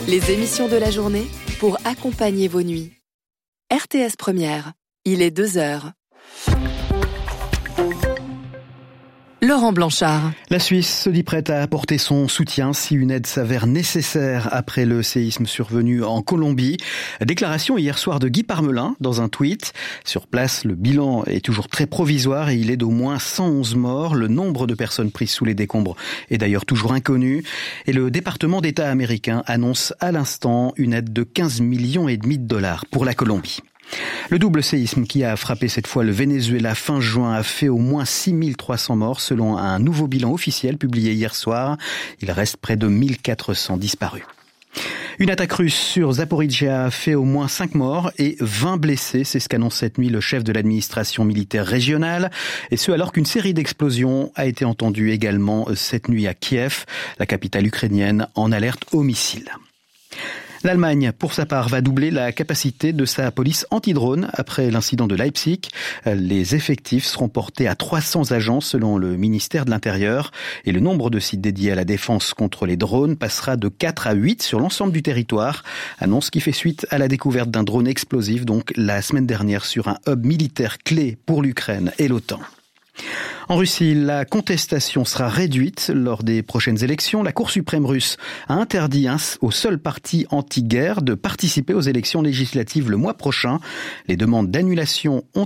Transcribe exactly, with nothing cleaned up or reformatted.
Les émissions de la journée pour accompagner vos nuits. R T S Première, il est deux heures. Laurent Blanchard. La Suisse se dit prête à apporter son soutien si une aide s'avère nécessaire après le séisme survenu en Colombie. Déclaration hier soir de Guy Parmelin dans un tweet. Sur place, le bilan est toujours très provisoire et il est d'au moins cent onze morts. Le nombre de personnes prises sous les décombres est d'ailleurs toujours inconnu. Et le département d'État américain annonce à l'instant une aide de quinze millions et demi de dollars pour la Colombie. Le double séisme qui a frappé cette fois le Venezuela fin juin a fait au moins six mille trois cents morts selon un nouveau bilan officiel publié hier soir. Il reste près de mille quatre cents disparus. Une attaque russe sur Zaporizhzhia a fait au moins cinq morts et vingt blessés. C'est ce qu'annonce cette nuit le chef de l'administration militaire régionale. Et ce alors qu'une série d'explosions a été entendue également cette nuit à Kiev, la capitale ukrainienne, en alerte au missile. L'Allemagne, pour sa part, va doubler la capacité de sa police anti-drone après l'incident de Leipzig. Les effectifs seront portés à trois cents agents selon le ministère de l'Intérieur et le nombre de sites dédiés à la défense contre les drones passera de quatre à huit sur l'ensemble du territoire. Annonce qui fait suite à la découverte d'un drone explosif donc la semaine dernière sur un hub militaire clé pour l'Ukraine et l'OTAN. En Russie, la contestation sera réduite lors des prochaines élections. La Cour suprême russe a interdit au seul parti anti-guerre de participer aux élections législatives le mois prochain. Les demandes d'annulation ont